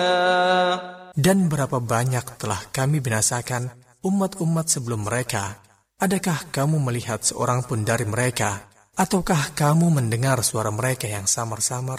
Dan berapa banyak telah kami binasakan umat-umat sebelum mereka. Adakah kamu melihat seorang pun dari mereka? Ataukah kamu mendengar suara mereka yang samar-samar?